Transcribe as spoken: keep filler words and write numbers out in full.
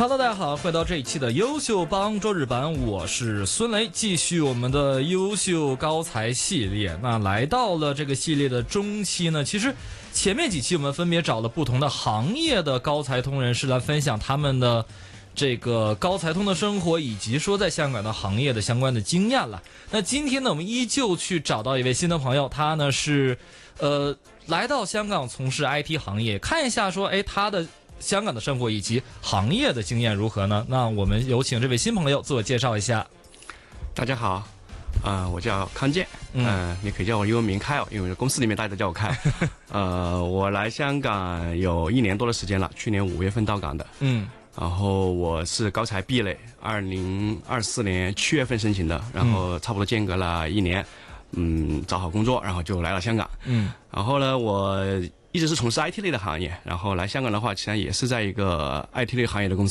Hello， 大家好，回到这一期的优秀帮周日版，我是孙雷，继续我们的优秀高才系列。那来到了这个系列的中期呢，其实前面几期我们分别找了不同的行业的高才通人士来分享他们的这个高才通的生活，以及说在香港的行业的相关的经验了。那今天呢，我们依旧去找到一位新的朋友，他呢是呃来到香港从事 I T 行业，看一下说，哎，他的香港的生活以及行业的经验如何呢？那我们有请这位新朋友自我介绍一下。 大家好，呃，我叫康健，嗯、呃，你可以叫我英文名 Kyle， 因为公司里面大家都叫我 Kyle。呃，我来香港有一年多的时间了，去年五月份到港的，嗯，然后我是高才 B 类，二零二四年七月份申请的，然后差不多间隔了一年，嗯，找好工作，然后就来了香港，嗯，然后呢，我一直是从事 I T 类的行业，然后来香港的话，其实也是在一个 I T 类行业的公司。